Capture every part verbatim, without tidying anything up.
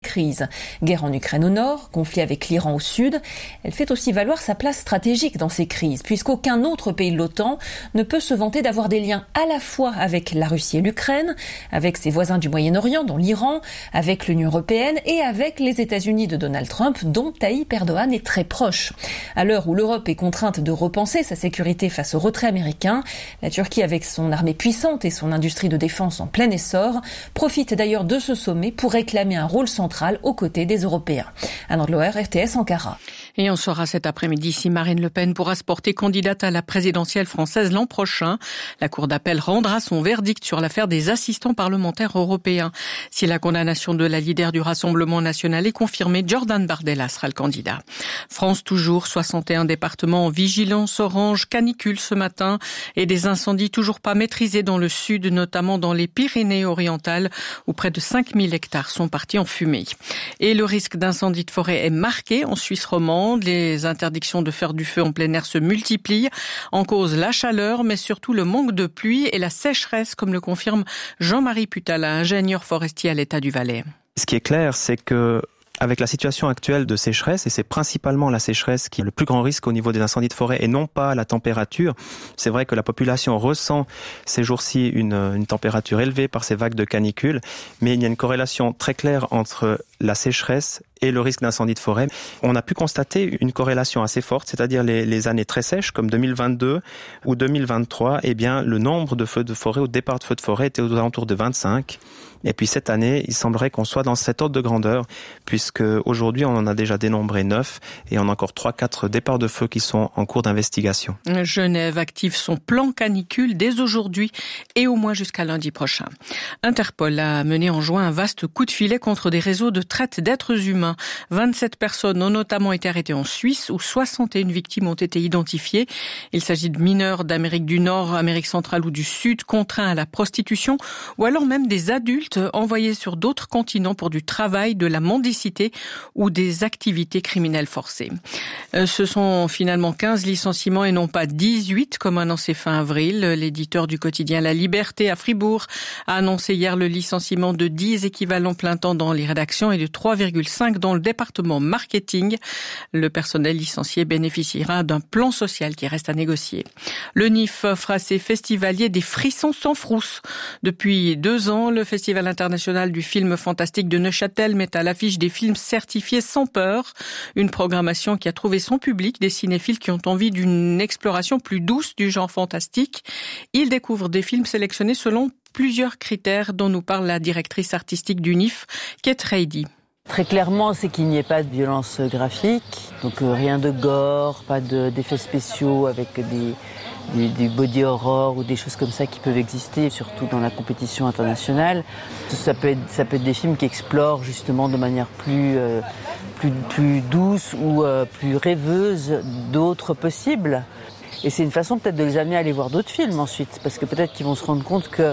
crises. Guerre en Ukraine au nord, conflit avec l'Iran au sud. Elle fait aussi valoir sa place stratégique dans ces crises, puisqu'aucun autre pays de l'OTAN ne peut se vanter d'avoir des liens à la fois avec la Russie et l'Ukraine, avec ses voisins du Moyen-Orient, dont l'Iran, avec l'Union européenne et avec les États-Unis de Donald Trump, dont Tayyip Erdogan est très proche. À l'heure où l'Europe est contrainte de repenser sa sécurité face au retrait américain, la Turquie, avec son armée puissante et son industrie de défense en plein essor, profite d'ailleurs de ce sommet pour réclamer un rôle central aux côtés des Européens. Anne Loer, R T S Ankara. Et on saura cet après-midi si Marine Le Pen pourra se porter candidate à la présidentielle française l'an prochain. La Cour d'appel rendra son verdict sur l'affaire des assistants parlementaires européens. Si la condamnation de la leader du Rassemblement national est confirmée, Jordan Bardella sera le candidat. France toujours, soixante et un départements en vigilance orange, canicule ce matin et des incendies toujours pas maîtrisés dans le sud, notamment dans les Pyrénées-Orientales où près de cinq mille hectares sont partis en fumée. Et le risque d'incendie de forêt est marqué en Suisse romande. Les interdictions de faire du feu en plein air se multiplient. En cause la chaleur, mais surtout le manque de pluie et la sécheresse, comme le confirme Jean-Marie Putala, ingénieur forestier à l'État du Valais. Ce qui est clair, c'est que avec la situation actuelle de sécheresse, et c'est principalement la sécheresse qui est le plus grand risque au niveau des incendies de forêt et non pas la température. C'est vrai que la population ressent ces jours-ci une, une température élevée par ces vagues de canicule, mais il y a une corrélation très claire entre la sécheresse et le risque d'incendie de forêt. On a pu constater une corrélation assez forte, c'est-à-dire les, les années très sèches comme deux mille vingt-deux ou deux mille vingt-trois, eh bien le nombre de feux de forêt ou de départs de feux de forêt était aux alentours de vingt-cinq. Et puis cette année, il semblerait qu'on soit dans cet ordre de grandeur, puisque aujourd'hui on en a déjà dénombré neuf et on a encore trois quatre départs de feu qui sont en cours d'investigation. Genève active son plan canicule dès aujourd'hui et au moins jusqu'à lundi prochain. Interpol a mené en juin un vaste coup de filet contre des réseaux de traite d'êtres humains. vingt-sept personnes ont notamment été arrêtées en Suisse où soixante et une victimes ont été identifiées. Il s'agit de mineurs d'Amérique du Nord, Amérique centrale ou du Sud contraints à la prostitution ou alors même des adultes envoyés sur d'autres continents pour du travail, de la mendicité ou des activités criminelles forcées. Ce sont finalement quinze licenciements et non pas dix-huit comme annoncé fin avril. L'éditeur du quotidien La Liberté à Fribourg a annoncé hier le licenciement de dix équivalents plein temps dans les rédactions et de trois virgule cinq dans le département marketing. Le personnel licencié bénéficiera d'un plan social qui reste à négocier. Le N I F offre à ses festivaliers des frissons sans frousse. Depuis deux ans, le Festival international du film fantastique de Neuchâtel met à l'affiche des films certifiés sans peur. Une programmation qui a trouvé son public, des cinéphiles qui ont envie d'une exploration plus douce du genre fantastique. Ils découvrent des films sélectionnés selon plusieurs critères dont nous parle la directrice artistique du N I F, Kate Reidy. Très clairement, c'est qu'il n'y ait pas de violence graphique, donc euh, rien de gore, pas de, d'effets spéciaux avec des, des, des body horror ou des choses comme ça qui peuvent exister, surtout dans la compétition internationale. Ça peut être, ça peut être des films qui explorent justement de manière plus, euh, plus, plus douce ou euh, plus rêveuse d'autres possibles. Et c'est une façon peut-être de les amener à aller voir d'autres films ensuite, parce que peut-être qu'ils vont se rendre compte que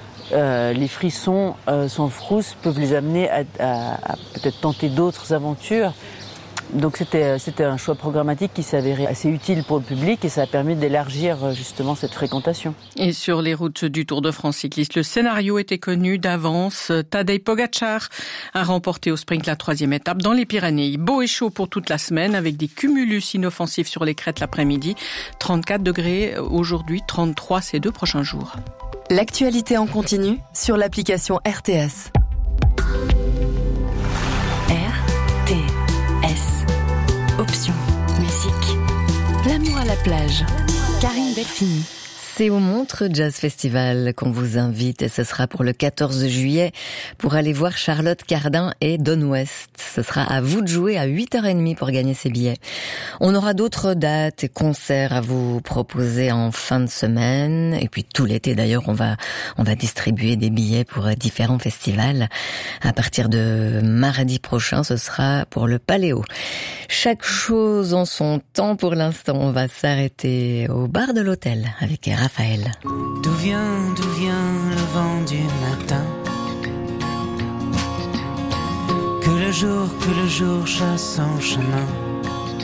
Euh, les frissons euh, sans frousse peuvent les amener à, à, à peut-être tenter d'autres aventures. Donc c'était, c'était un choix programmatique qui s'avérait assez utile pour le public et ça a permis d'élargir justement cette fréquentation. Et sur les routes du Tour de France cycliste, le scénario était connu d'avance. Tadej Pogačar a remporté au sprint la troisième étape dans les Pyrénées. Beau et chaud pour toute la semaine avec des cumulus inoffensifs sur les crêtes l'après-midi. trente-quatre degrés aujourd'hui, trente-trois ces deux prochains jours. L'actualité en continu sur l'application R T S. R T S. Option musique. L'amour à la plage. Karine Delphini. C'est au Montreux Jazz Festival qu'on vous invite et ce sera pour le quatorze juillet pour aller voir Charlotte Cardin et Don West. Ce sera à vous de jouer à huit heures trente pour gagner ces billets. On aura d'autres dates et concerts à vous proposer en fin de semaine et puis tout l'été d'ailleurs on va on va distribuer des billets pour différents festivals. À partir de mardi prochain, ce sera pour le Paléo. Chaque chose en son temps. Pour l'instant, on va s'arrêter au bar de l'hôtel avec Raphaël. D'où vient, d'où vient le vent du matin? Que le jour, que le jour chasse son chemin.